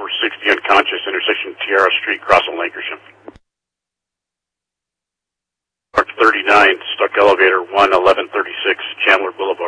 460 unconscious, intersection Tiara Street, crossing Lancashire. Mark 39, stuck elevator 11136, Chandler Boulevard.